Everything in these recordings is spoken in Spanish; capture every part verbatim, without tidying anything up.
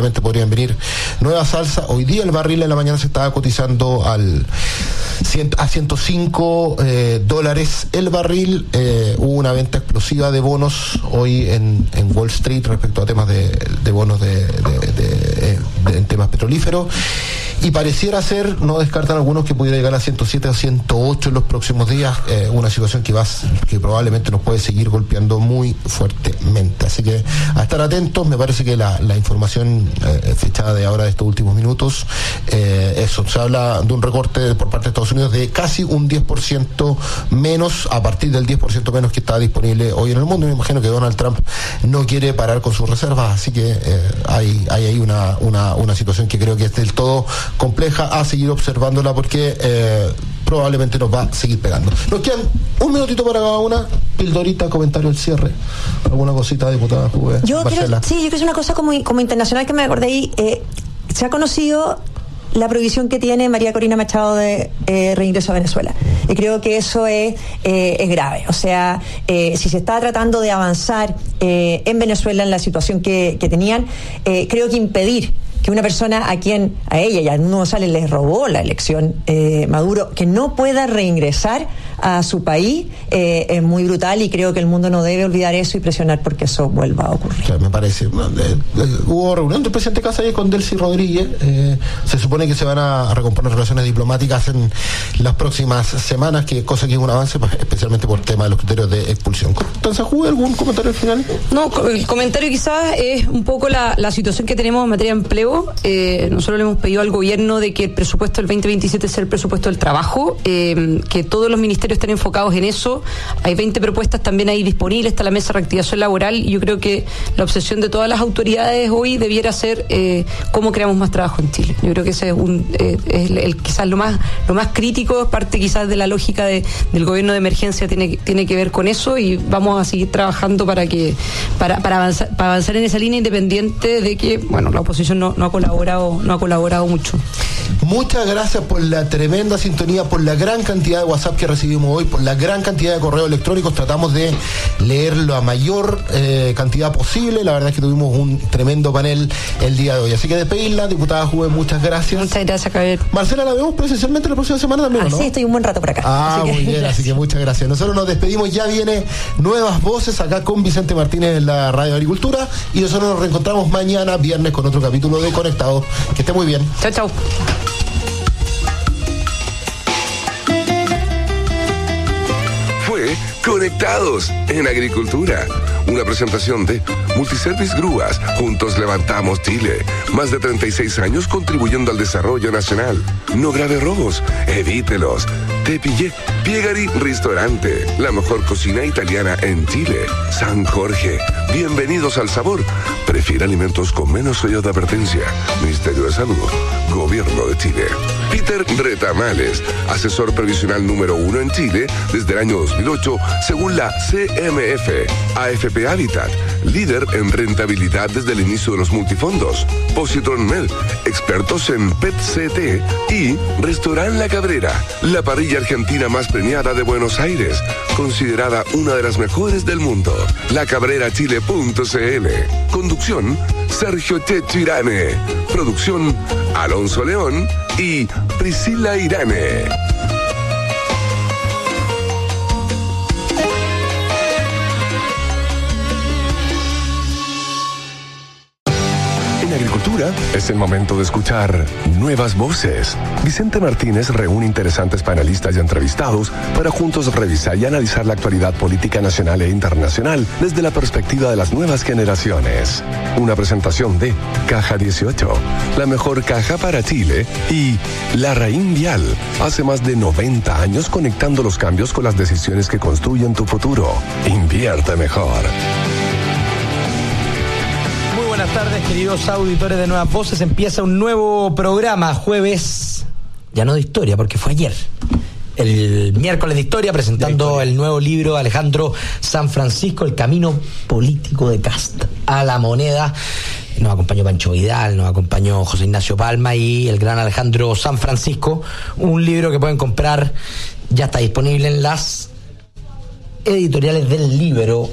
efectivamente podrían venir nuevas alzas. Hoy día el barril en la mañana se estaba cotizando al a ciento cinco eh, dólares el barril. Eh, hubo una venta explosiva de bonos hoy en, en Wall Street respecto a temas de, de bonos de, de, de, de, de en temas petrolíferos, y pareciera ser, no descartan algunos, que pudiera llegar a ciento siete o ciento ocho en los próximos días, eh, una situación que va que probablemente nos puede seguir golpeando muy fuertemente. Así que a estar atentos. Me parece que la, la información eh, fechada de ahora de estos últimos minutos, eh, eso, se habla de un recorte por parte de Estados Unidos de casi un diez por ciento menos, a partir del diez por ciento menos que está disponible hoy en el mundo. Y me imagino que Donald Trump no quiere parar con sus reservas, así que eh, hay, hay ahí una, una, una situación que creo que es del todo compleja a seguir observándola, porque eh, probablemente nos va a seguir pegando. Nos quedan un minutito para cada una. Pildorita, comentario al cierre. ¿Alguna cosita, diputada Juve? Yo quiero, sí, yo quiero decir una cosa como, como internacional que me acordé ahí. Eh, se ha conocido la prohibición que tiene María Corina Machado de eh, reingreso a Venezuela. Y creo que eso es, eh, es grave. O sea, eh, si se está tratando de avanzar eh, en Venezuela en la situación que, que tenían, eh, creo que impedir que una persona a quien, a ella y a Nuno González les robó la elección eh, Maduro, que no pueda reingresar a su país, eh, es muy brutal, y creo que el mundo no debe olvidar eso y presionar porque eso vuelva a ocurrir. Claro, me parece. Eh, eh, hubo reunión del presidente Casay con Delcy Rodríguez. Eh, se supone que se van a recomponer relaciones diplomáticas en las próximas semanas, que cosa que es un avance, pues, especialmente por tema de los criterios de expulsión. Entonces, ¿hubo algún comentario al final? No, el comentario quizás es un poco la, la situación que tenemos en materia de empleo. Eh, nosotros le hemos pedido al gobierno de que el presupuesto del veinte veintisiete sea el presupuesto del trabajo, eh, que todos los ministerios estén enfocados en eso. Hay veinte propuestas también ahí disponibles, está la mesa de reactivación laboral, y yo creo que la obsesión de todas las autoridades hoy debiera ser eh, cómo creamos más trabajo en Chile. Yo creo que ese es, un, eh, es el, el, quizás lo más lo más crítico, es parte quizás de la lógica de, del gobierno de emergencia, tiene, tiene que ver con eso, y vamos a seguir trabajando para que para, para, avanzar, para avanzar en esa línea, independiente de que, bueno, la oposición no, no ha colaborado no ha colaborado mucho. Muchas gracias por la tremenda sintonía, por la gran cantidad de WhatsApp que recibimos hoy, por la gran cantidad de correos electrónicos. Tratamos de leerlo a mayor eh, cantidad posible. La verdad es que tuvimos un tremendo panel el día de hoy. Así que despedirla, diputada Juve, muchas gracias. Muchas gracias, Javier. Marcela, la vemos presencialmente la próxima semana también, ¿no? Sí, estoy un buen rato por acá. Ah, muy bien, gracias. Así que muchas gracias. Nosotros nos despedimos, ya viene Nuevas Voces acá con Vicente Martínez en la Radio Agricultura, y nosotros nos reencontramos mañana viernes con otro capítulo de Conectados. Que esté muy bien. Chao, chao. Fue Conectados en Agricultura, una presentación de Multiservice Grúas. Juntos levantamos Chile. Más de treinta y seis años contribuyendo al desarrollo nacional. No grave robos, evítelos. Te pillé. Piegari Restaurante, la mejor cocina italiana en Chile. San Jorge, bienvenidos al sabor. Prefiere alimentos con menos sello de advertencia. Ministerio de Salud, Gobierno de Chile. Peter Retamales, asesor previsional número uno en Chile desde el año dos mil ocho, según la C M F. A F P Habitat, líder en rentabilidad desde el inicio de los multifondos. Positron Med, expertos en P E T C T. Y Restaurant La Cabrera, la parrilla argentina más premiada de Buenos Aires, considerada una de las mejores del mundo. la cabrera chile punto c l. Conducción, Sergio Checho Irane. Producción, Alonso León y Priscila Irane. En agricultura es el momento de escuchar Nuevas Voces. Vicente Martínez reúne interesantes panelistas y entrevistados para juntos revisar y analizar la actualidad política nacional e internacional desde la perspectiva de las nuevas generaciones. Una presentación de Caja dieciocho, la mejor caja para Chile, y Larraín Vial, hace más de noventa años conectando los cambios con las decisiones que construyen tu futuro. Invierte mejor. Buenas tardes, queridos auditores de Nuevas Voces. Empieza un nuevo programa, jueves, ya no de historia, porque fue ayer. El miércoles de historia, presentando historia. El nuevo libro de Alejandro Sanfrancisco, El camino político de Kast a la moneda. Nos acompañó Pancho Vidal, nos acompañó José Ignacio Palma y el gran Alejandro Sanfrancisco. Un libro que pueden comprar, ya está disponible en las editoriales del Libro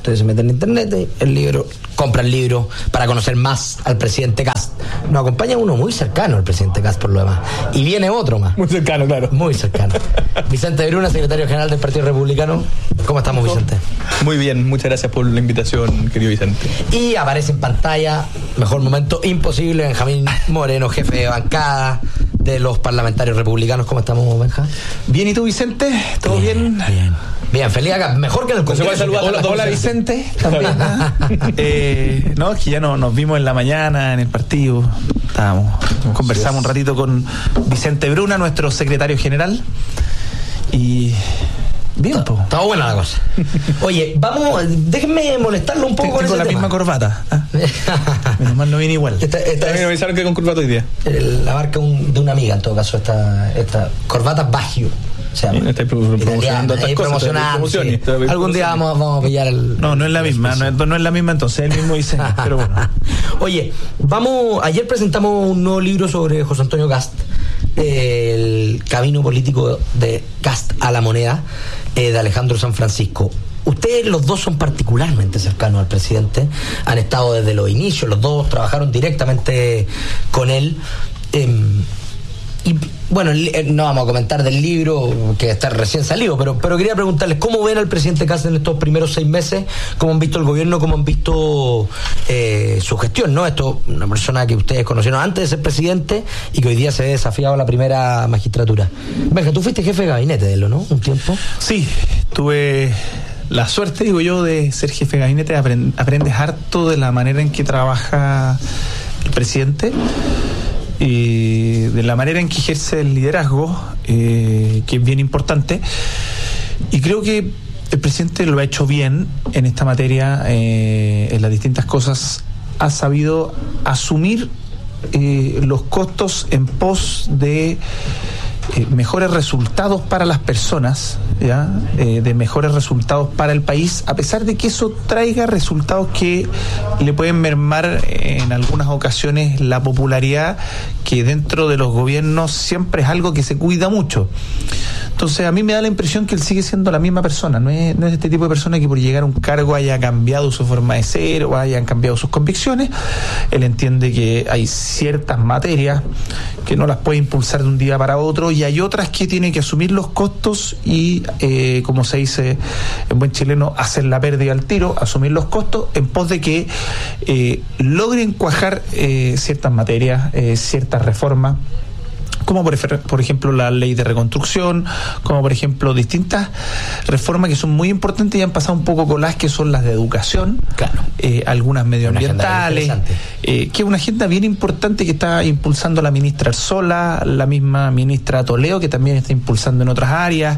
Ustedes se meten en internet, el libro, compran el libro para conocer más al presidente Kast. Nos acompaña uno muy cercano al presidente Kast por lo demás. Y viene otro más. Muy cercano, claro. Muy cercano. Vicente Bruna, secretario general del Partido Republicano. ¿Cómo estamos, Vicente? Muy bien, muchas gracias por la invitación, querido Vicente. Y aparece en pantalla, mejor momento imposible, Benjamín Moreno, jefe de bancada de los parlamentarios republicanos. ¿Cómo estamos, Benja? Bien, ¿y tú, Vicente? ¿Todo bien? Bien. Bien, bien, feliz acá. Mejor que en el Congreso. Hola, hola, hola Vicente. También. eh, no, es que ya no, nos vimos en la mañana en el partido. Estábamos, conversamos un ratito con Vicente Bruna, nuestro secretario general. Y... bien, po. Está buena la cosa. Oye, vamos, déjenme molestarlo un poco con ese la tema. misma corbata. ¿Ah? Menos mal no viene igual. Esta, esta me avisaron que con corbata hoy día. La marca un, de una amiga, en todo caso, esta, esta corbata Baggio. O sea, estoy promocionando estas cosas. Sí. Algún día vamos, vamos a pillar el... No, no es la misma, no es, no es la misma entonces, el mismo diseño, pero bueno. Oye, vamos, ayer presentamos un nuevo libro sobre José Antonio Kast, el camino político de Kast a la moneda, eh, de Alejandro San Francisco. Ustedes los dos son particularmente cercanos al presidente, han estado desde los inicios, los dos trabajaron directamente con él. Eh, Y bueno, no vamos a comentar del libro que está recién salido, pero, pero quería preguntarles cómo ven al presidente Kast en estos primeros seis meses, cómo han visto el gobierno, cómo han visto eh, su gestión, ¿no? Esto, una persona que ustedes conocieron antes de ser presidente y que hoy día se ve desafiado a la primera magistratura. Benja, tú fuiste jefe de gabinete de él, ¿no? Un tiempo. Sí, tuve la suerte, digo yo, de ser jefe de gabinete. Aprend- aprendes harto de la manera en que trabaja el presidente y de la manera en que ejerce el liderazgo, eh, que es bien importante, y creo que el presidente lo ha hecho bien en esta materia, eh, en las distintas cosas. Ha sabido asumir eh, los costos en pos de eh, mejores resultados para las personas, ¿ya? Eh, de mejores resultados para el país, a pesar de que eso traiga resultados que le pueden mermar en algunas ocasiones la popularidad, que dentro de los gobiernos siempre es algo que se cuida mucho. Entonces a mí me da la impresión que él sigue siendo la misma persona, no es, no es este tipo de persona que por llegar a un cargo haya cambiado su forma de ser o hayan cambiado sus convicciones. Él entiende que hay ciertas materias que no las puede impulsar de un día para otro y hay otras que tiene que asumir los costos y, eh, como se dice en buen chileno, hacer la pérdida al tiro, asumir los costos en pos de que eh, logren cuajar eh, ciertas materias, eh, ciertas reformas, como por, por ejemplo la ley de reconstrucción, como por ejemplo distintas reformas que son muy importantes y han pasado un poco colas, que son las de educación, claro. eh, algunas medioambientales, eh, que es una agenda bien importante que está impulsando la ministra Arzola, la misma ministra Toledo, que también está impulsando en otras áreas,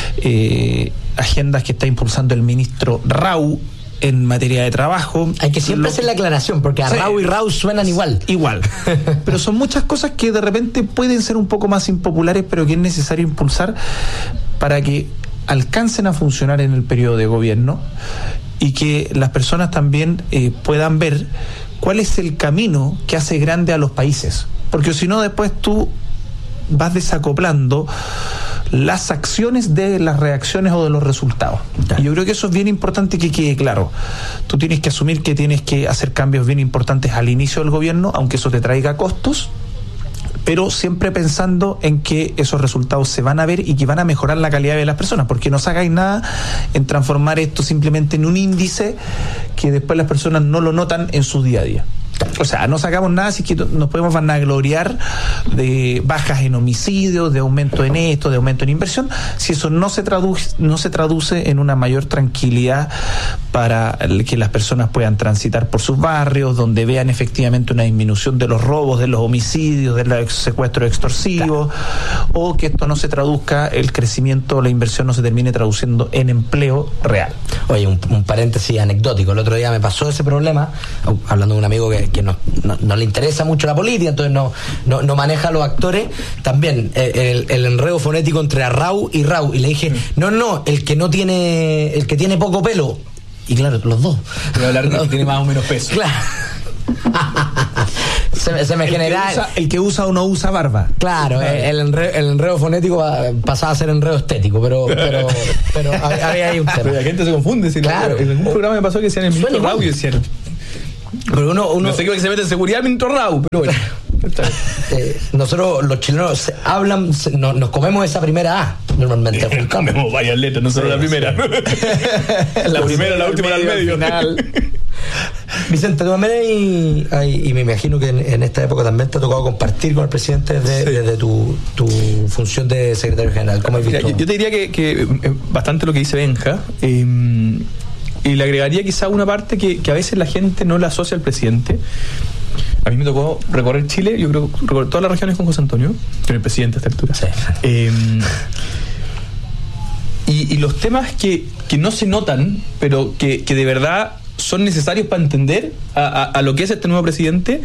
eh, agendas que está impulsando el ministro Rau en materia de trabajo. Hay que siempre Lo... hacer la aclaración, porque a sí. Rau y Rau suenan igual. Igual. Pero son muchas cosas que de repente pueden ser un poco más impopulares, pero que es necesario impulsar para que alcancen a funcionar en el periodo de gobierno y que las personas también eh, puedan ver cuál es el camino que hace grande a los países. Porque si no, después tú vas desacoplando las acciones de las reacciones o de los resultados. Y yo creo que eso es bien importante que quede claro. Tú tienes que asumir que tienes que hacer cambios bien importantes al inicio del gobierno, aunque eso te traiga costos, pero siempre pensando en que esos resultados se van a ver y que van a mejorar la calidad de las personas, porque no sacáis nada en transformar esto simplemente en un índice que después las personas no lo notan en su día a día. O sea, no sacamos nada si es que nos podemos vanagloriar de bajas en homicidios, de aumento en esto, de aumento en inversión, si eso no se traduce, no se traduce en una mayor tranquilidad para que las personas puedan transitar por sus barrios, donde vean efectivamente una disminución de los robos, de los homicidios, de los secuestros extorsivos, claro. O que esto no se traduzca, el crecimiento, la inversión no se termine traduciendo en empleo real. Oye, un, un paréntesis anecdótico, el otro día me pasó ese problema, hablando de un amigo que que no, no, no le interesa mucho la política, entonces no, no, no maneja a los actores, también el, el enredo fonético entre Arrau y Rau, y le dije, no, no, el que no tiene, el que tiene poco pelo, y claro, los dos. Voy a hablar de que tiene más o menos peso. Claro. se, se me el genera... Que usa, el que usa o no usa barba. Claro, el enredo, el enredo fonético pasaba a ser enredo estético, pero pero, pero había ahí un tema. Pero la gente se confunde. Si claro. No, en algún programa me pasó que decían el ministro Rau y decían... Pero uno, uno... No sé qué se mete en seguridad el ministro Rau, pero bueno. eh, nosotros los chilenos se hablan, se, no, nos comemos esa primera A normalmente. Eh, comemos varias letras, no solo sí, la primera. Sí. La primera, la última, al medio. Final. Vicente, tú también y, y, y me imagino que en, en esta época también te ha tocado compartir con el presidente desde sí. de tu, tu función de secretario general. ¿Cómo has visto? Mira, yo, yo te diría que, que eh, bastante lo que dice Benja. Eh, y le agregaría quizá una parte que, que a veces la gente no la asocia al presidente. A mí me tocó recorrer Chile, yo creo recorrer todas las regiones con José Antonio, con el presidente a esta altura. Sí. Eh, y, y los temas que, que no se notan, pero que, que de verdad son necesarios para entender a, a, a lo que es este nuevo presidente,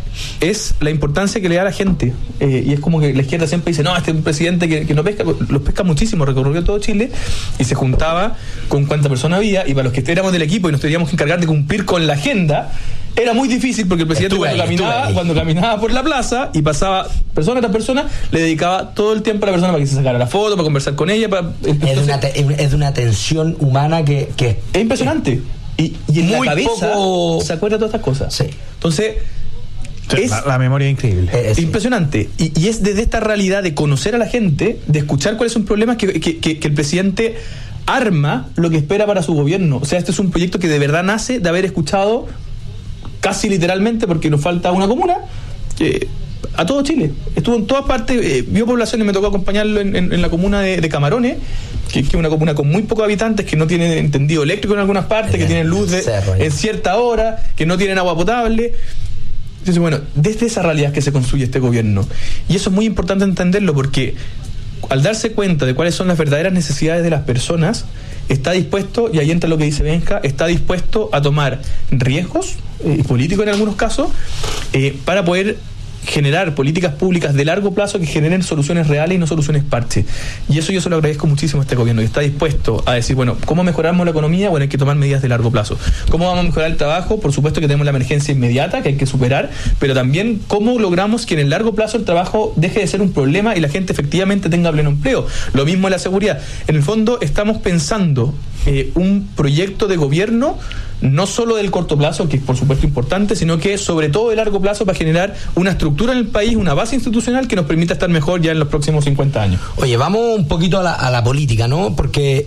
es la importancia que le da a la gente. Eh, y es como que la izquierda siempre dice, no, este es un presidente que, que no pesca, los pesca muchísimo, recorrió todo Chile y se juntaba con cuánta persona había, y para los que éramos del equipo y nos teníamos que encargar de cumplir con la agenda, era muy difícil porque el presidente cuando, ahí, caminaba, cuando caminaba por la plaza y pasaba persona tras persona, le dedicaba todo el tiempo a la persona para que se sacara la foto, para conversar con ella. Para, entonces, es, de una te, es de una atención humana que, que es impresionante. Y, y en la cabeza poco... se acuerda de todas estas cosas. Sí. Entonces... Sí, es, la, la memoria es increíble. Es impresionante. Y, y es desde esta realidad de conocer a la gente, de escuchar cuáles son problemas que, que, que, que el presidente arma lo que espera para su gobierno. O sea, este es un proyecto que de verdad nace de haber escuchado casi literalmente, porque nos falta una comuna, eh, a todo Chile. Estuvo en todas partes, eh, vio poblaciones, me tocó acompañarlo en, en, en la comuna de, de Camarones, que, que es una comuna con muy pocos habitantes, que no tiene entendido eléctrico en algunas partes, que tienen luz de, en cierta hora, que no tienen agua potable. Entonces, bueno, desde esa realidad que se construye este gobierno. Y eso es muy importante entenderlo, porque al darse cuenta de cuáles son las verdaderas necesidades de las personas, está dispuesto, y ahí entra lo que dice Benja, está dispuesto a tomar riesgos, eh, políticos en algunos casos, eh, para poder generar políticas públicas de largo plazo que generen soluciones reales y no soluciones parche. Y eso yo se lo agradezco muchísimo a este gobierno, que está dispuesto a decir, bueno, ¿cómo mejoramos la economía? Bueno, hay que tomar medidas de largo plazo. ¿Cómo vamos a mejorar el trabajo? Por supuesto que tenemos la emergencia inmediata que hay que superar, pero también cómo logramos que en el largo plazo el trabajo deje de ser un problema y la gente efectivamente tenga pleno empleo. Lo mismo en la seguridad. En el fondo estamos pensando eh, un proyecto de gobierno no solo del corto plazo, que es por supuesto importante, sino que sobre todo de largo plazo, para generar una estructura en el país, una base institucional que nos permita estar mejor ya en los próximos cincuenta años. Oye, vamos un poquito a la, a la política, ¿no? Porque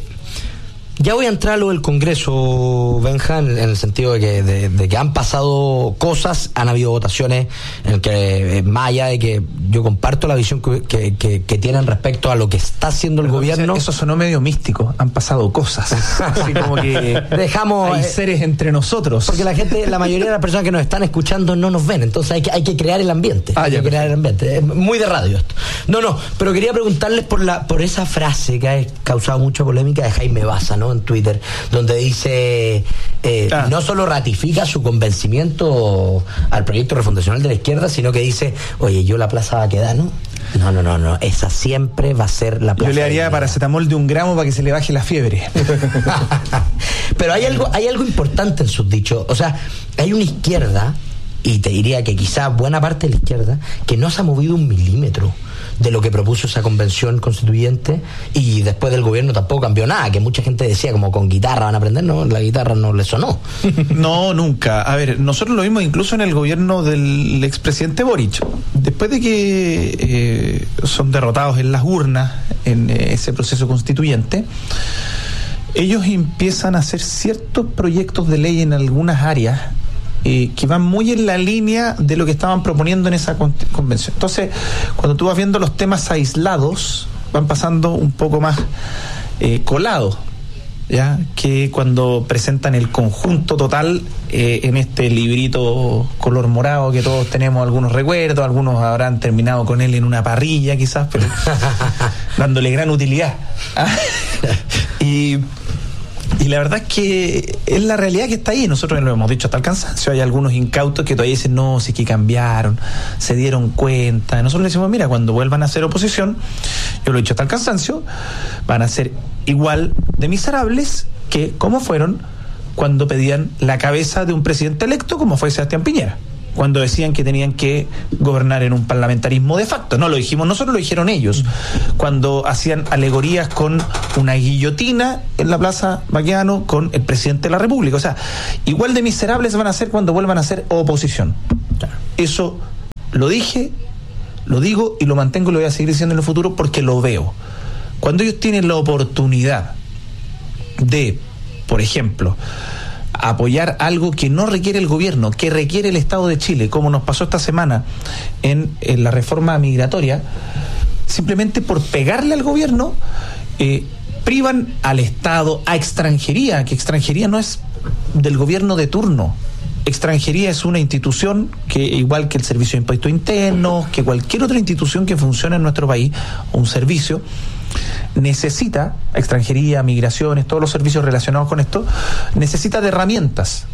ya voy a entrar a lo del Congreso, Benja, en, en el sentido de que, de, de que han pasado cosas, han habido votaciones en el que, más allá de que yo comparto la visión que, que, que, que tienen respecto a lo que está haciendo el Pero gobierno. Eso sonó medio místico, han pasado cosas. Así como que dejamos hay seres entre nosotros. Porque la gente, la mayoría de las personas que nos están escuchando no nos ven, entonces hay que, hay que crear el ambiente. Ah, hay ya, que crear el ambiente. Es muy de radio esto. No, no, pero quería preguntarles por la, por esa frase que ha causado mucha polémica de Jaime Baza, ¿no? En Twitter, donde dice eh, ah. no solo ratifica su convencimiento al proyecto refundacional de la izquierda, sino que dice, oye, yo la plaza Baquedano, no, no, no, no, esa siempre va a ser la plaza. Yo le haría paracetamol de un gramo para que se le baje la fiebre. Pero hay algo, hay algo importante en sus dichos, o sea, hay una izquierda, y te diría que quizás buena parte de la izquierda, que no se ha movido un milímetro de lo que propuso esa convención constituyente, y después del gobierno tampoco cambió nada, que mucha gente decía como con guitarra van a aprender, no, la guitarra no le sonó. No, nunca. A ver, nosotros lo vimos incluso en el gobierno del expresidente Boric. Después de que eh, son derrotados en las urnas en eh, ese proceso constituyente, ellos empiezan a hacer ciertos proyectos de ley en algunas áreas Eh, que van muy en la línea de lo que estaban proponiendo en esa con- convención. Entonces, cuando tú vas viendo los temas aislados, van pasando un poco más eh, colados, ¿ya? Que cuando presentan el conjunto total eh, en este librito color morado que todos tenemos algunos recuerdos, algunos habrán terminado con él en una parrilla quizás, pero dándole gran utilidad. y Y la verdad es que es la realidad que está ahí. Nosotros lo hemos dicho hasta el cansancio. Hay algunos incautos que todavía dicen, no, sí que cambiaron, se dieron cuenta. Nosotros le decimos, mira, cuando vuelvan a hacer oposición, yo lo he dicho hasta el cansancio, van a ser igual de miserables que como fueron cuando pedían la cabeza de un presidente electo, como fue Sebastián Piñera. cuando decían que tenían que gobernar en un parlamentarismo de facto. No lo dijimos nosotros, lo dijeron ellos. Cuando hacían alegorías con una guillotina en la Plaza Baquedano con el presidente de la República. O sea, igual de miserables van a ser cuando vuelvan a ser oposición. Eso lo dije, lo digo y lo mantengo y lo voy a seguir diciendo en el futuro porque lo veo. Cuando ellos tienen la oportunidad de, por ejemplo, apoyar algo que no requiere el gobierno, que requiere el Estado de Chile, como nos pasó esta semana en, en la reforma migratoria, simplemente por pegarle al gobierno, eh, privan al Estado, a extranjería, que extranjería no es del gobierno de turno. Extranjería es una institución que, igual que el Servicio de Impuestos Internos, que cualquier otra institución que funcione en nuestro país, o un servicio, necesita, extranjería, migraciones, todos los servicios relacionados con esto, necesita de herramientas.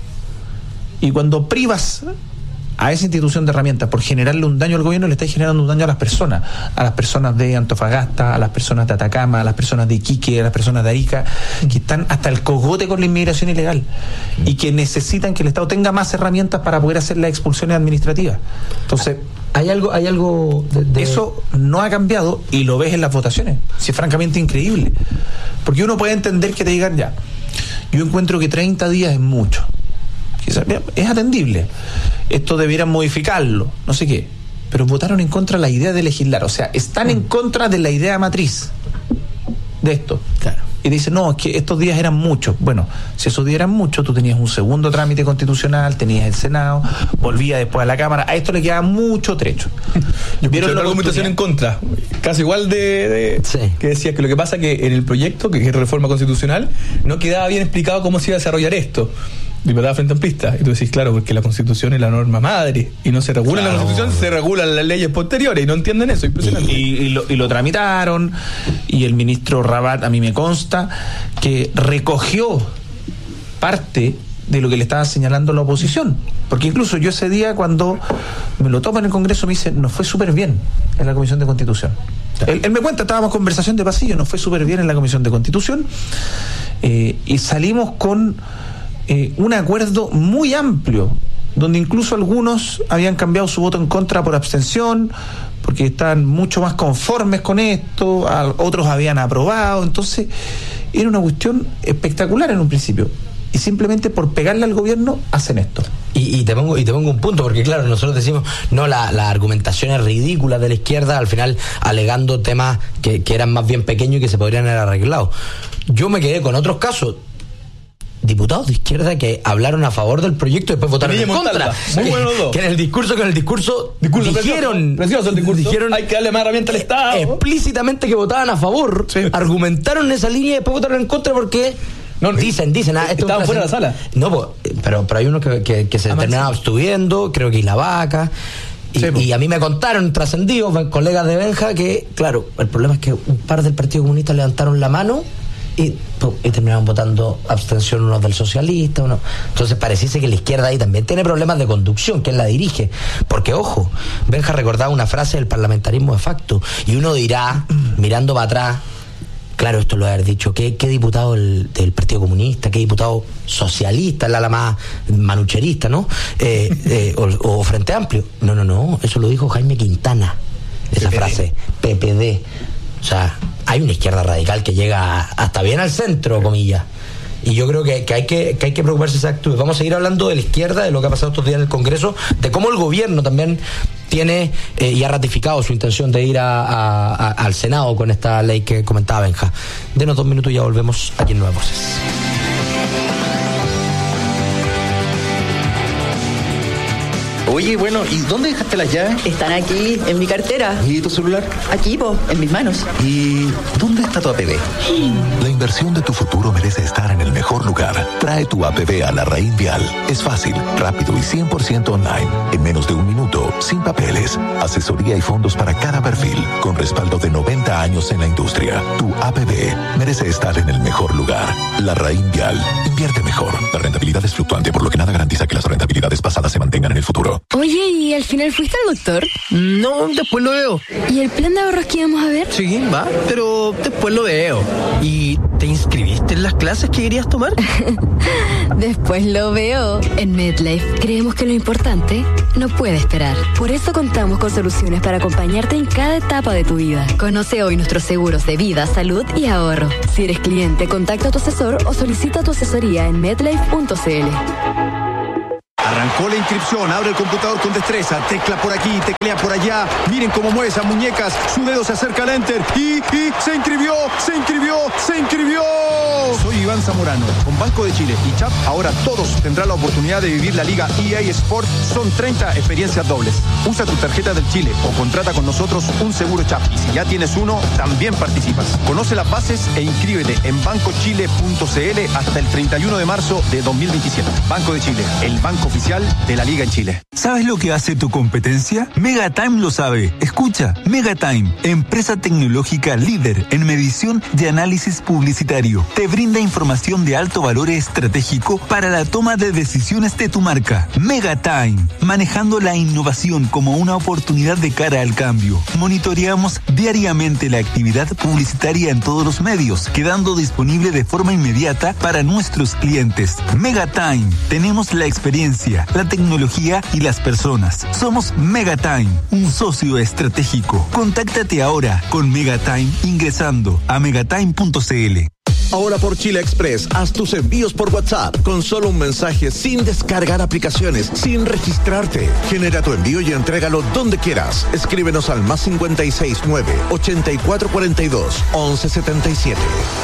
Y cuando privas a esa institución de herramientas por generarle un daño al gobierno, le estás generando un daño a las personas, a las personas de Antofagasta, a las personas de Atacama, a las personas de Iquique, a las personas de Arica, que están hasta el cogote con la inmigración ilegal y que necesitan que el Estado tenga más herramientas para poder hacer las expulsiones administrativas. Entonces, hay algo, hay algo de, de... eso no ha cambiado y lo ves en las votaciones. Sí, es francamente increíble. Porque uno puede entender que te digan, ya, yo encuentro que treinta días es mucho. Quizás es atendible. Esto debieran modificarlo, no sé qué. Pero votaron en contra de la idea de legislar. O sea, están mm. en contra de la idea matriz de esto. Claro. Y dicen, no, es que estos días eran muchos. Bueno, si esos días eran muchos, tú tenías un segundo trámite constitucional, tenías el Senado, volvía después a la Cámara. A esto le quedaba mucho trecho. Yo vieron la argumentación en contra, casi igual de, de sí. que decía que lo que pasa es que en el proyecto, que es reforma constitucional, no quedaba bien explicado cómo se iba a desarrollar esto. Diputada Frente Amplista. Y tú decís, claro, porque la Constitución es la norma madre y no se regula claro. en la Constitución, se regulan las leyes posteriores y no entienden eso. Impresionante. Y, y, lo, y lo tramitaron y el ministro Rabat, a mí me consta, que recogió parte de lo que le estaba señalando la oposición. Porque incluso yo ese día, cuando me lo toman en el Congreso, me dice, nos fue súper bien en la Comisión de Constitución. Claro. Él, él me cuenta, estábamos en conversación de pasillo, nos fue súper bien en la Comisión de Constitución eh, y salimos con Eh, un acuerdo muy amplio, donde incluso algunos habían cambiado su voto en contra por abstención, porque están mucho más conformes con esto, a, otros habían aprobado. Entonces era una cuestión espectacular en un principio, y simplemente por pegarle al gobierno hacen esto. Y, y te pongo y te pongo un punto, porque claro, nosotros decimos, no, la, la argumentación es ridícula de la izquierda, al final alegando temas que, que eran más bien pequeños y que se podrían haber arreglado. Yo me quedé con otros casos, diputados de izquierda que hablaron a favor del proyecto y después votaron en contra. Muy bueno los dos. Que en el discurso, que en el discurso, discurso dijeron, precioso el discurso. dijeron, hay que darle más herramientas al Estado. Explícitamente que votaban a favor, sí. Argumentaron en esa línea y después votaron en contra porque no, dicen, dicen, ah, esto estaban fuera de la sala. No, pues, pero, pero hay unos que, que, que se terminaban abstuviendo, creo que y la vaca. Y, sí, y a mí me contaron, trascendidos, colegas de Benja, que, claro, el problema es que un par del Partido Comunista levantaron la mano y, y terminaron votando abstención unos del socialista, uno. Entonces pareciese que la izquierda ahí también tiene problemas de conducción, ¿quién la dirige? Porque, ojo, Benja recordaba una frase del parlamentarismo de facto, y uno dirá, mirando para atrás, claro, esto lo haber dicho, ¿qué, qué diputado del, del Partido Comunista, qué diputado socialista, la, la más manucherista, ¿no? Eh, eh, o, o Frente Amplio. No, no, no, eso lo dijo Jaime Quintana, esa P P D. Frase, P P D. O sea, hay una izquierda radical que llega hasta bien al centro, comillas. Y yo creo que, que, hay que, que hay que preocuparse de esa actitud. Vamos a seguir hablando de la izquierda, de lo que ha pasado estos días en el Congreso, de cómo el gobierno también tiene eh, y ha ratificado su intención de ir a, a, a, al Senado con esta ley que comentaba Benja. Denos dos minutos y ya volvemos aquí en Nuevas Voces. Oye, bueno, ¿y dónde dejaste las llaves? Están aquí, en mi cartera. ¿Y tu celular? Aquí, po, en mis manos. ¿Y dónde está tu A P B? La inversión de tu futuro merece estar en el mejor lugar. Trae tu A P B a la Raín Vial. Es fácil, rápido y cien por ciento online. En menos de un minuto, sin papeles. Asesoría y fondos para cada perfil. Con respaldo de noventa años en la industria. Tu A P B merece estar en el mejor lugar. La Raín Vial. Invierte mejor. La rentabilidad es fluctuante, por lo que nada garantiza que las rentabilidades pasadas se mantengan en el futuro. Chileno. Oye, ¿y al final fuiste al doctor? No, después lo veo. ¿Y el plan de ahorros que íbamos a ver? Sí, va, pero después lo veo. ¿Y te inscribiste en las clases que querías tomar? Después lo veo. En MedLife creemos que lo importante no puede esperar. Por eso contamos con soluciones para acompañarte en cada etapa de tu vida. Conoce hoy nuestros seguros de vida, salud y ahorro. Si eres cliente, contacta a tu asesor o solicita tu asesoría en medlife punto c l. Arrancó la inscripción, abre el computador con destreza, tecla por aquí, teclea por allá. Miren cómo mueve esas muñecas, su dedo se acerca al enter y, y se inscribió, se inscribió, se inscribió. Soy Iván Zamorano, con Banco de Chile y Chap, ahora todos tendrán la oportunidad de vivir la Liga E A Sport. Son treinta experiencias dobles. Usa tu tarjeta del Chile o contrata con nosotros un seguro Chap. Y si ya tienes uno, también participas. Conoce las bases e inscríbete en banco chile punto c l hasta el treinta y uno de marzo de dos mil veintisiete. Banco de Chile, el banco oficial de la Liga en Chile. ¿Sabes lo que hace tu competencia? Megatime lo sabe. Escucha, Megatime, empresa tecnológica líder en medición de análisis publicitario. Te brinda información de alto valor estratégico para la toma de decisiones de tu marca. Megatime, manejando la innovación como una oportunidad de cara al cambio. Monitoreamos diariamente la actividad publicitaria en todos los medios, quedando disponible de forma inmediata para nuestros clientes. Megatime, tenemos la experiencia, la tecnología y las personas. Somos Megatime, un socio estratégico. Contáctate ahora con Megatime ingresando a megatime punto c l. Ahora por Chile Express, haz tus envíos por WhatsApp con solo un mensaje, sin descargar aplicaciones, sin registrarte. Genera tu envío y entrégalo donde quieras. Escríbenos al más cincuenta y seis nueve, ochenta y cuatro cuarenta y dos, once setenta y siete.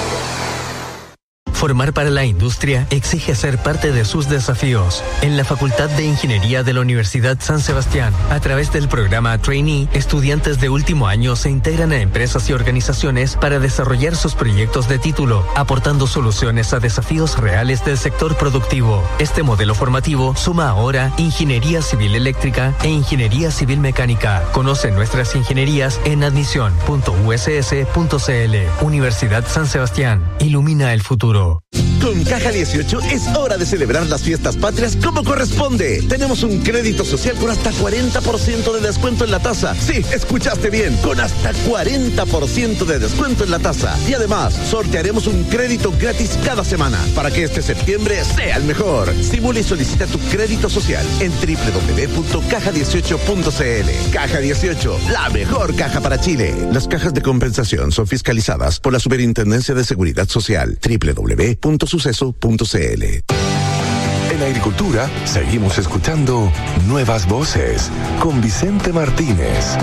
Formar para la industria exige ser parte de sus desafíos. En la Facultad de Ingeniería de la Universidad San Sebastián, a través del programa Trainee, estudiantes de último año se integran a empresas y organizaciones para desarrollar sus proyectos de título, aportando soluciones a desafíos reales del sector productivo. Este modelo formativo suma ahora Ingeniería Civil Eléctrica e Ingeniería Civil Mecánica. Conoce nuestras ingenierías en admisión punto u s s punto c l. Universidad San Sebastián. Ilumina el futuro. Con Caja dieciocho es hora de celebrar las fiestas patrias como corresponde. Tenemos un crédito social con hasta cuarenta por ciento de descuento en la tasa. Sí, escuchaste bien, con hasta cuarenta por ciento de descuento en la tasa. Y además, sortearemos un crédito gratis cada semana para que este septiembre sea el mejor. Simula y solicita tu crédito social en doble u doble u doble u punto caja dieciocho punto c l. Caja dieciocho, la mejor caja para Chile. Las cajas de compensación son fiscalizadas por la Superintendencia de Seguridad Social. doble u doble u doble u punto suceso punto c l. En Agricultura seguimos escuchando Nuevas Voces con Vicente Martínez.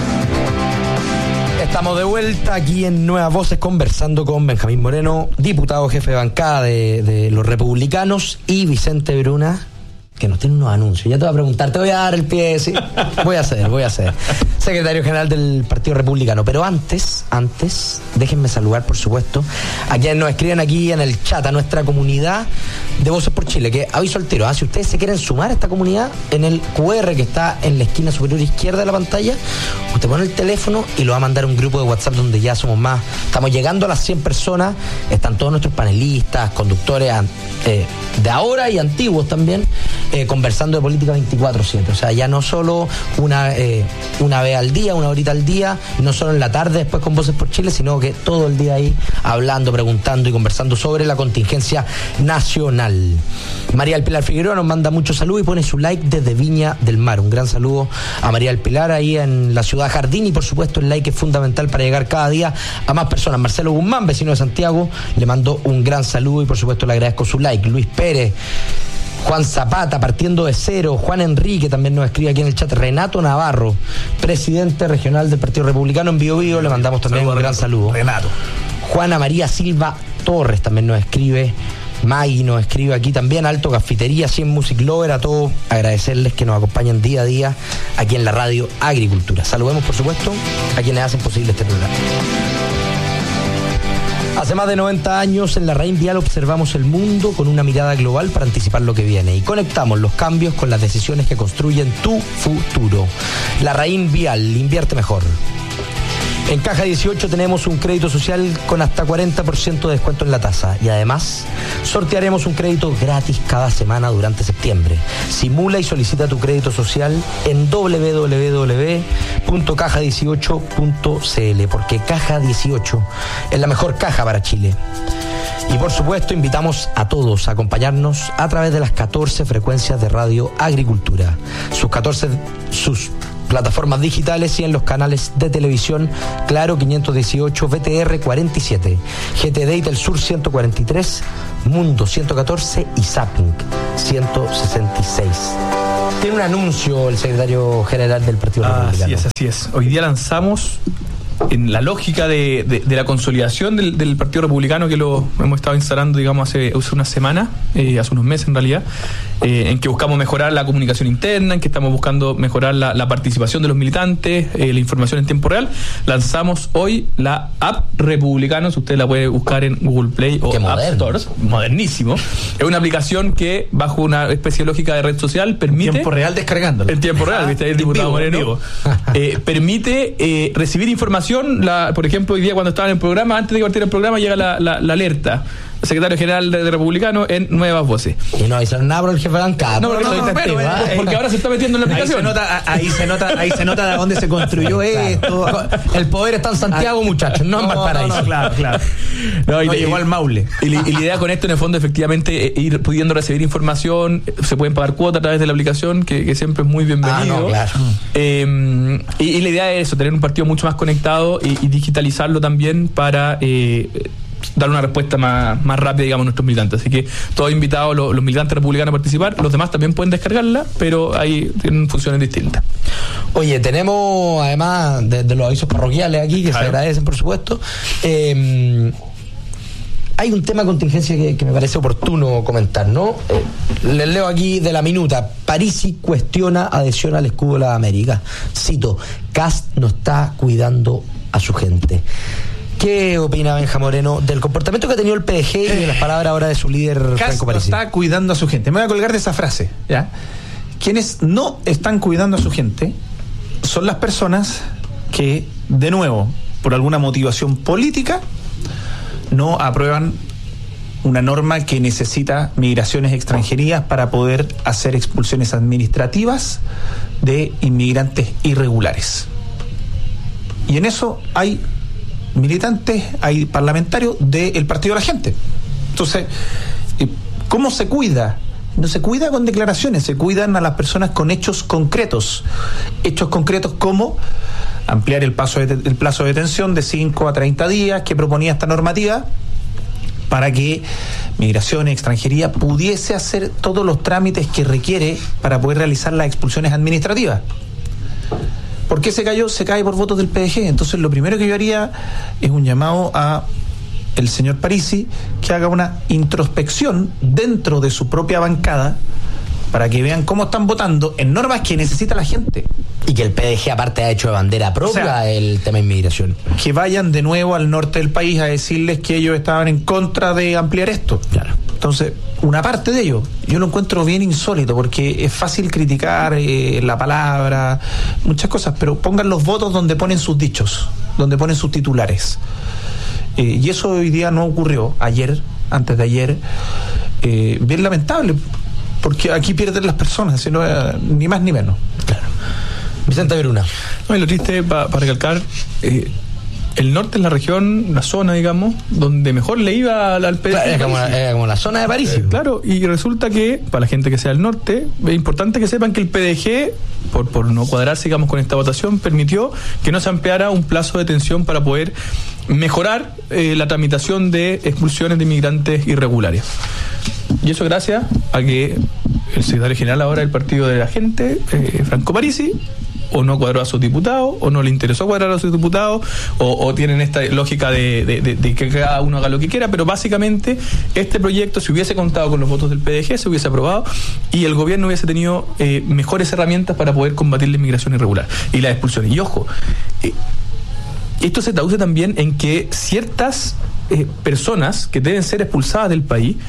Estamos de vuelta aquí en Nuevas Voces conversando con Benjamín Moreno, diputado jefe de bancada de, de los republicanos, y Vicente Bruna, que nos tiene unos anuncios. Ya te voy a preguntar, te voy a dar el pie, sí. Voy a hacer, voy a hacer. Secretario General del Partido Republicano. Pero antes, antes, déjenme saludar, por supuesto, a quienes nos escriben aquí en el chat, a nuestra comunidad de Voces por Chile, que aviso al tiro, ¿eh? Si ustedes se quieren sumar a esta comunidad, en el cu erre que está en la esquina superior izquierda de la pantalla, usted pone el teléfono y lo va a mandar a un grupo de WhatsApp donde ya somos más. Estamos llegando a las cien personas, están todos nuestros panelistas, conductores eh, de ahora y antiguos también, Eh, conversando de política veinticuatro siete, o sea, ya no solo una eh, una vez al día, una horita al día, no solo en la tarde después con Voces por Chile, sino que todo el día ahí hablando, preguntando y conversando sobre la contingencia nacional. María del Pilar Figueroa nos manda mucho saludo y pone su like desde Viña del Mar. Un gran saludo a María del Pilar ahí en la ciudad Jardín, y por supuesto el like es fundamental para llegar cada día a más personas. Marcelo Guzmán, vecino de Santiago, le mando un gran saludo y por supuesto le agradezco su like. Luis Pérez, Juan Zapata, partiendo de cero, Juan Enrique también nos escribe aquí en el chat, Renato Navarro, presidente regional del Partido Republicano en Bío Bío, le mandamos también un gran saludo. Renato. Juana María Silva Torres también nos escribe, Maggie nos escribe aquí también, Alto Cafetería, cien Music Lover, a todos agradecerles que nos acompañan día a día aquí en la radio Agricultura. Saludemos por supuesto a quienes hacen posible este programa. Hace más de noventa años en la Raín Vial observamos el mundo con una mirada global para anticipar lo que viene y conectamos los cambios con las decisiones que construyen tu futuro. La Raín Vial, invierte mejor. En Caja dieciocho tenemos un crédito social con hasta cuarenta por ciento de descuento en la tasa y además sortearemos un crédito gratis cada semana durante septiembre. Simula y solicita tu crédito social en doble u doble u doble u punto caja dieciocho punto c l porque Caja dieciocho es la mejor caja para Chile. Y por supuesto invitamos a todos a acompañarnos a través de las catorce frecuencias de Radio Agricultura, sus catorce sus plataformas digitales y en los canales de televisión Claro quinientos dieciocho, V T R cuarenta y siete, G T D y Telsur ciento cuarenta y tres, Mundo ciento catorce y Zapping ciento sesenta y seis. Tiene un anuncio el secretario general del Partido ah, Republicano. Así es, así es. Hoy día lanzamos, en la lógica de, de, de la consolidación del, del Partido Republicano, que lo hemos estado instalando, digamos, hace, hace unas semanas, eh, hace unos meses en realidad, eh, en que buscamos mejorar la comunicación interna, en que estamos buscando mejorar la, la participación de los militantes, eh, la información en tiempo real. Lanzamos hoy la app Republicanos, usted la puede buscar en Google Play o App Stores, modernísimo. Es una aplicación que, bajo una especie de lógica de red social, permite... En tiempo real descargándolo. En tiempo real, viste, ahí el diputado vivo, Moreno. Eh, permite eh, recibir información. La, por ejemplo, hoy día cuando estaba en el programa, antes de partir el programa, llega la, la, la alerta. Secretario General de, de Republicano en Nuevas Voces. Y no avisaron nada por el jefe de bancada. No, no, no, no, pero, eh, porque ahora se está metiendo en la aplicación. Ahí se nota, ahí se nota, ahí se nota de dónde se construyó esto. El poder está en Santiago, muchachos, no, no en Valparaíso. No, no, claro, claro. No, y no, le, llegó al Maule. Y, y, y la idea con esto, en el fondo, efectivamente, eh, ir pudiendo recibir información. Se pueden pagar cuotas a través de la aplicación, que, que siempre es muy bienvenido. Ah, no, claro. Eh, y, y la idea es eso, tener un partido mucho más conectado y, y digitalizarlo también para... Eh, dar una respuesta más, más rápida, digamos, a nuestros militantes. Así que todos invitados, los, los militantes republicanos a participar, los demás también pueden descargarla, pero ahí tienen funciones distintas. Oye, tenemos además de, de los avisos parroquiales aquí, que claro, se agradecen, por supuesto. Eh, hay un tema de contingencia que, que me parece oportuno comentar, ¿no? Eh, les leo aquí de la minuta. Parisi cuestiona adhesión al escudo de la América. Cito, Kast no está cuidando a su gente. ¿Qué opina Benja Moreno del comportamiento que ha tenido el P D G y de las palabras ahora de su líder Franco Parisi? Está cuidando a su gente. Me voy a colgar de esa frase, ¿ya? Quienes no están cuidando a su gente son las personas que, de nuevo, por alguna motivación política, no aprueban una norma que necesita migraciones extranjerías para poder hacer expulsiones administrativas de inmigrantes irregulares. Y en eso hay militantes, hay parlamentarios del Partido de la Gente. Entonces, ¿cómo se cuida? No se cuida con declaraciones, se cuidan a las personas con hechos concretos. Hechos concretos como ampliar el, paso de, el plazo de detención de cinco a treinta días que proponía esta normativa para que Migración y Extranjería pudiese hacer todos los trámites que requiere para poder realizar las expulsiones administrativas. ¿Por qué se cayó? Se cae por votos del P D G. Entonces lo primero que yo haría es un llamado a el señor Parisi que haga una introspección dentro de su propia bancada para que vean cómo están votando en normas que necesita la gente. Y que el P D G aparte ha hecho de bandera propia, o sea, el tema de inmigración. Que vayan de nuevo al norte del país a decirles que ellos estaban en contra de ampliar esto. Claro. Entonces, una parte de ello, yo lo encuentro bien insólito, porque es fácil criticar eh, la palabra, muchas cosas, pero pongan los votos donde ponen sus dichos, donde ponen sus titulares. Eh, y eso hoy día no ocurrió, ayer, antes de ayer, eh, bien lamentable, porque aquí pierden las personas, sino, eh, ni más ni menos. Claro. Vicente Veruna. No, y lo triste, para pa recalcar, eh, el norte es la región, la zona, digamos, donde mejor le iba al, al P D G. Claro, es, como la, es como la zona de París. Eh, claro, y resulta que, para la gente que sea del norte, es importante que sepan que el P D G, por, por no cuadrarse, digamos, con esta votación, permitió que no se ampliara un plazo de detención para poder mejorar eh, la tramitación de expulsiones de inmigrantes irregulares. Y eso gracias a que el secretario general ahora del Partido de la Gente, eh, Franco Parisi, o no cuadró a sus diputados, o no le interesó cuadrar a sus diputados, o, o tienen esta lógica de, de, de, de que cada uno haga lo que quiera, pero básicamente este proyecto, si hubiese contado con los votos del P D G, se hubiese aprobado y el gobierno hubiese tenido eh, mejores herramientas para poder combatir la inmigración irregular y las expulsiones. Y ojo, eh, esto se traduce también en que ciertas eh, personas que deben ser expulsadas del país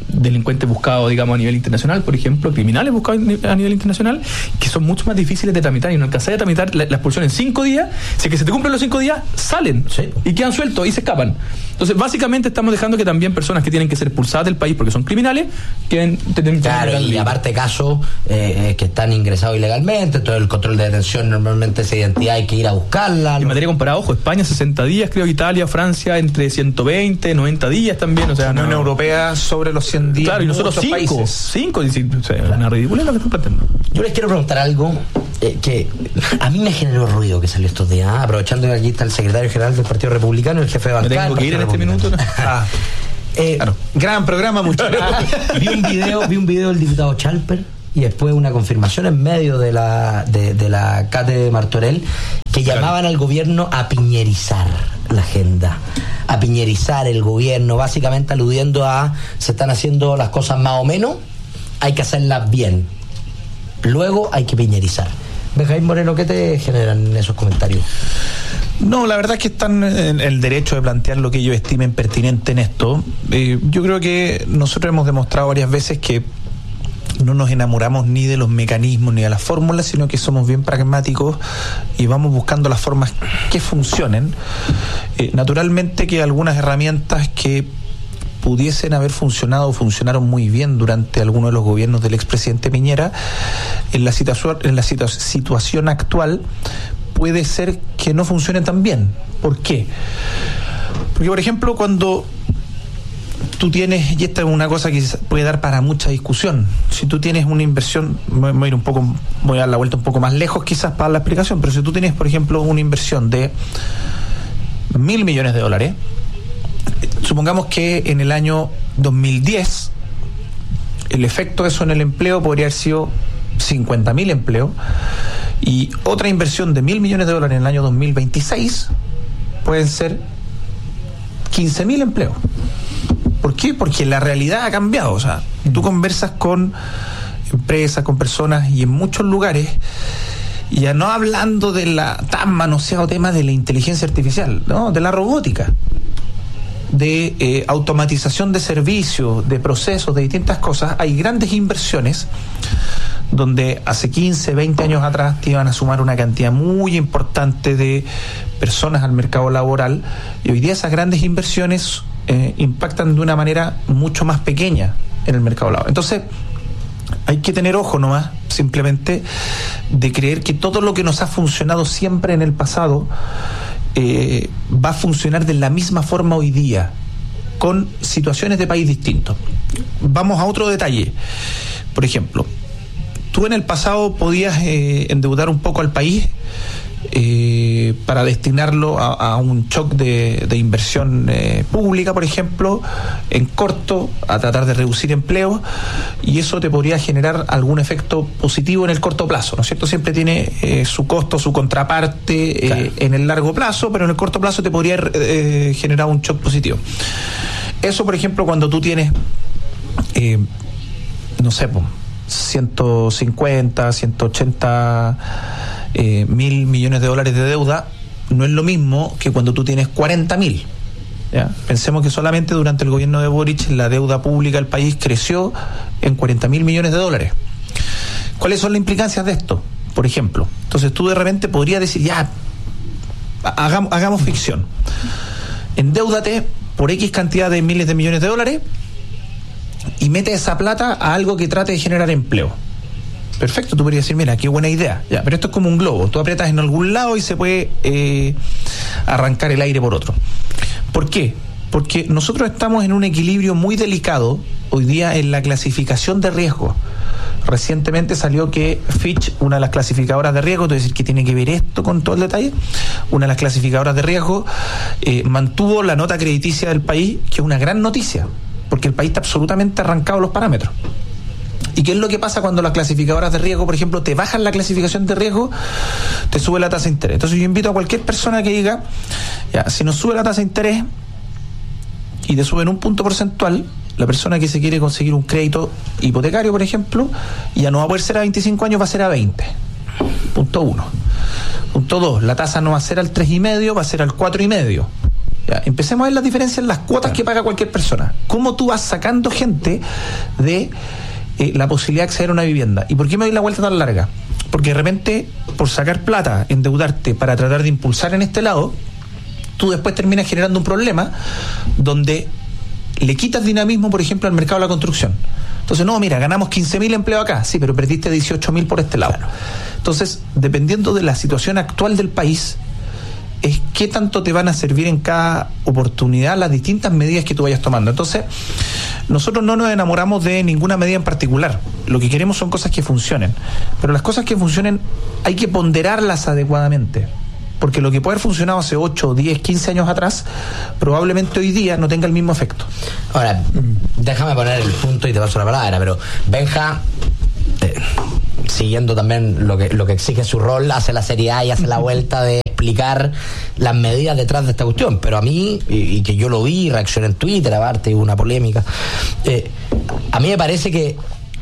delincuentes buscados, digamos, a nivel internacional, por ejemplo, criminales buscados a nivel internacional, que son mucho más difíciles de tramitar y no alcanzar de tramitar la, la expulsión en cinco días. Si es que se te cumplen los cinco días, salen sí. y quedan sueltos y se escapan. Entonces, básicamente estamos dejando que también personas que tienen que ser expulsadas del país porque son criminales, queden... Claro, y aparte casos eh, que están ingresados ilegalmente, todo el control de detención, normalmente esa identidad hay que ir a buscarla. En ¿no? materia comparada, ojo, España sesenta días, creo, Italia, Francia entre ciento veinte, noventa días también, o sea, la Unión no, Europea sobre los cien días. Claro, y nosotros cinco, países. cinco, o sea, claro. Una ridiculez lo que están planteando. Yo les quiero preguntar algo eh, que a mí me generó ruido que salió estos días, ¿eh? Aprovechando que aquí está el secretario general del Partido Republicano, el jefe de bancada. Me tengo que ir en este minuto, ¿no? Ah. Eh, claro. Gran programa, muchas gracias. vi un video, vi un video del diputado Chalper y después una confirmación en medio de la de, de la cátedra de Martorell que claro. llamaban al gobierno a piñerizar la agenda, a piñerizar el gobierno, básicamente aludiendo a se están haciendo las cosas más o menos, hay que hacerlas bien, luego hay que piñerizar. Benjamín Moreno, ¿qué te generan esos comentarios? No, la verdad es que están en el derecho de plantear lo que ellos estimen pertinente en esto. Eh, yo creo que nosotros hemos demostrado varias veces que no nos enamoramos ni de los mecanismos ni de las fórmulas, sino que somos bien pragmáticos y vamos buscando las formas que funcionen. Eh, naturalmente que algunas herramientas que pudiesen haber funcionado o funcionaron muy bien durante alguno de los gobiernos del expresidente Piñera, en la situación, en la situa- situación actual puede ser que no funcionen tan bien. ¿Por qué? Porque, por ejemplo, cuando tú tienes, y esta es una cosa que puede dar para mucha discusión, si tú tienes una inversión, voy a ir un poco, voy a dar la vuelta un poco más lejos quizás para la explicación, pero si tú tienes, por ejemplo, una inversión de mil millones de dólares, supongamos que en el año dos mil diez el efecto de eso en el empleo podría haber sido cincuenta mil empleos, y otra inversión de mil millones de dólares en el año dos mil veintiséis pueden ser quince mil empleos. ¿Por qué? Porque la realidad ha cambiado. O sea, tú conversas con empresas, con personas, y en muchos lugares, ya no hablando de la tan manoseado tema de la inteligencia artificial, ¿no? De la robótica, de eh, automatización de servicios, de procesos, de distintas cosas, hay grandes inversiones donde hace quince, veinte años atrás te iban a sumar una cantidad muy importante de personas al mercado laboral, y hoy día esas grandes inversiones eh, impactan de una manera mucho más pequeña en el mercado laboral. Entonces hay que tener ojo nomás, simplemente, de creer que todo lo que nos ha funcionado siempre en el pasado eh, va a funcionar de la misma forma hoy día, con situaciones de país distintos. Vamos a otro detalle. Por ejemplo, tú en el pasado podías eh, endeudar un poco al país eh, para destinarlo a, a un shock de, de inversión eh, pública, por ejemplo, en corto, a tratar de reducir empleos, y eso te podría generar algún efecto positivo en el corto plazo, ¿no es cierto? Siempre tiene eh, su costo, su contraparte eh, claro. en el largo plazo, pero en el corto plazo te podría eh, generar un shock positivo. Eso, por ejemplo, cuando tú tienes, eh, no sé, pues, ciento cincuenta, ciento ochenta eh, mil millones de dólares de deuda, no es lo mismo que cuando tú tienes cuarenta mil. ¿Ya? Pensemos que solamente durante el gobierno de Boric la deuda pública del país creció en cuarenta mil millones de dólares. ¿Cuáles son las implicancias de esto? Por ejemplo, entonces tú de repente podrías decir, ya, hagamos, hagamos ficción, endeúdate por X cantidad de miles de millones de dólares y mete esa plata a algo que trate de generar empleo. Perfecto, tú podrías decir, mira, qué buena idea. Ya, pero esto es como un globo, tú aprietas en algún lado y se puede eh, arrancar el aire por otro. ¿Por qué? Porque nosotros estamos en un equilibrio muy delicado hoy día en la clasificación de riesgo. Recientemente salió que Fitch, una de las clasificadoras de riesgo, te voy a decir que tiene que ver esto con todo el detalle, una de las clasificadoras de riesgo eh, mantuvo la nota crediticia del país, que es una gran noticia, porque el país está absolutamente arrancado los parámetros. ¿Y qué es lo que pasa cuando las clasificadoras de riesgo, por ejemplo, te bajan la clasificación de riesgo? Te sube la tasa de interés. Entonces yo invito a cualquier persona que diga, ya, si nos sube la tasa de interés y te suben un punto porcentual, la persona que se quiere conseguir un crédito hipotecario, por ejemplo, ya no va a poder ser a veinticinco años, va a ser a veinte. Punto uno. Punto dos, la tasa no va a ser al tres y medio, va a ser al cuatro y medio. Ya, empecemos a ver las diferencias en las cuotas que paga cualquier persona. ¿Cómo tú vas sacando gente de eh, la posibilidad de acceder a una vivienda? ¿Y por qué me doy la vuelta tan larga? Porque de repente, por sacar plata, endeudarte para tratar de impulsar en este lado, tú después terminas generando un problema donde le quitas dinamismo, por ejemplo, al mercado de la construcción. Entonces, no, mira, ganamos quince mil empleos acá, sí, pero perdiste dieciocho mil por este lado. Claro. Entonces, dependiendo de la situación actual del país, es qué tanto te van a servir en cada oportunidad las distintas medidas que tú vayas tomando. Entonces, nosotros no nos enamoramos de ninguna medida en particular. Lo que queremos son cosas que funcionen. Pero las cosas que funcionen hay que ponderarlas adecuadamente. Porque lo que puede haber funcionado hace ocho, diez, quince años atrás, probablemente hoy día no tenga el mismo efecto. Ahora, déjame poner el punto y te paso la palabra, pero Benja, eh, siguiendo también lo que, lo que exige su rol, hace la Serie A y hace la vuelta de explicar las medidas detrás de esta cuestión. Pero a mí, y, y que yo lo vi, reaccioné en Twitter, aparte hubo una polémica, eh, a mí me parece que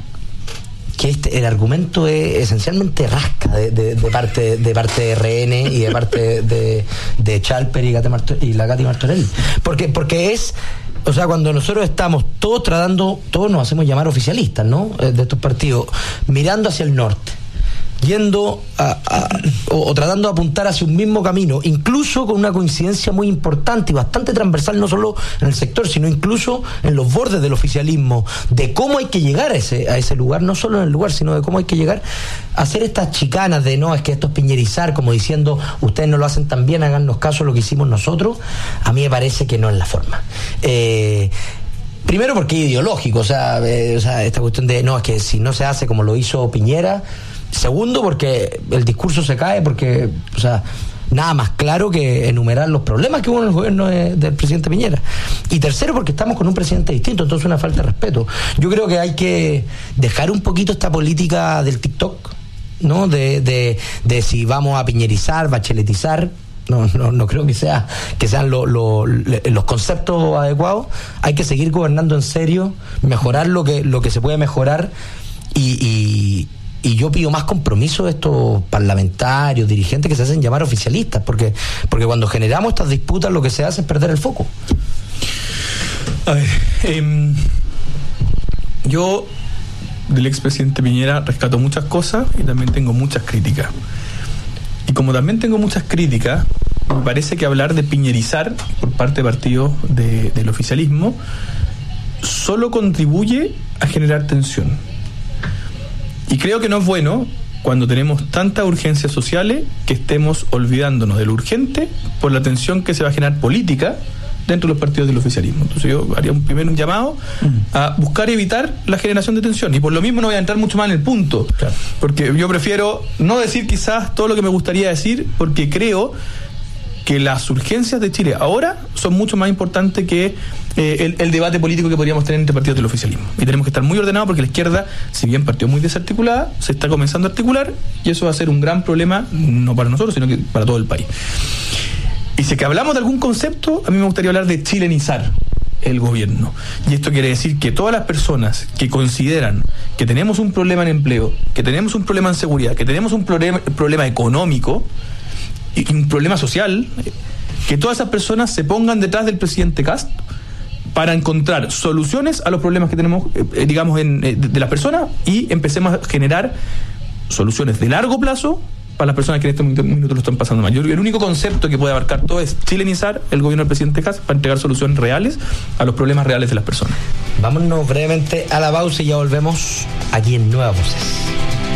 que este, el argumento es esencialmente rasca de, de, de parte de parte de R N y de parte de, de Chalper y, Marto, y la Katy Martorell. Porque, porque es, o sea, cuando nosotros estamos todos tratando, todos nos hacemos llamar oficialistas, ¿no? De estos partidos, mirando hacia el norte, yendo a, a, o, o tratando de apuntar hacia un mismo camino, incluso con una coincidencia muy importante y bastante transversal, no solo en el sector, sino incluso en los bordes del oficialismo, de cómo hay que llegar a ese, a ese lugar, no solo en el lugar, sino de cómo hay que llegar a hacer estas chicanas de no, es que esto es piñerizar, como diciendo, ustedes no lo hacen tan bien, háganos caso a lo que hicimos nosotros. A mí me parece que no es la forma. Eh... Primero porque es ideológico, o sea, eh, o sea, esta cuestión de, no, es que si no se hace como lo hizo Piñera. Segundo, porque el discurso se cae, porque, o sea, nada más claro que enumerar los problemas que hubo en el gobierno de, del presidente Piñera. Y tercero, porque estamos con un presidente distinto, entonces una falta de respeto. Yo creo que hay que dejar un poquito esta política del TikTok, ¿no? De, de, de si vamos a piñerizar, bacheletizar. No, no, no creo que sea que sean lo, lo, los conceptos adecuados. Hay que seguir gobernando en serio, mejorar lo que, lo que se puede mejorar y... y Y yo pido más compromiso de estos parlamentarios, dirigentes que se hacen llamar oficialistas, porque porque cuando generamos estas disputas lo que se hace es perder el foco. A ver, eh, yo del expresidente Piñera rescato muchas cosas y también tengo muchas críticas. Y como también tengo muchas críticas, me parece que hablar de piñerizar por parte de partidos de, del oficialismo solo contribuye a generar tensión. Y creo que no es bueno, cuando tenemos tantas urgencias sociales, que estemos olvidándonos de lo urgente por la tensión que se va a generar política dentro de los partidos del oficialismo. Entonces yo haría un primero un llamado a buscar evitar la generación de tensión. Y por lo mismo no voy a entrar mucho más en el punto, claro, porque yo prefiero no decir quizás todo lo que me gustaría decir, porque creo que las urgencias de Chile ahora son mucho más importantes que eh, el, el debate político que podríamos tener entre partidos del oficialismo. Y tenemos que estar muy ordenados, porque la izquierda, si bien partió muy desarticulada, se está comenzando a articular, y eso va a ser un gran problema, no para nosotros, sino que para todo el país. Y si que hablamos de algún concepto, a mí me gustaría hablar de chilenizar el gobierno. Y esto quiere decir que todas las personas que consideran que tenemos un problema en empleo, que tenemos un problema en seguridad, que tenemos un problema, problema económico y un problema social, que todas esas personas se pongan detrás del presidente Kast para encontrar soluciones a los problemas que tenemos, eh, digamos, en, eh, de, de las personas, y empecemos a generar soluciones de largo plazo para las personas que en este minuto lo están pasando mal. Yo, el único concepto que puede abarcar todo es chilenizar el gobierno del presidente Kast para entregar soluciones reales a los problemas reales de las personas. Vámonos brevemente a la pausa y ya volvemos aquí en Nuevas Voces.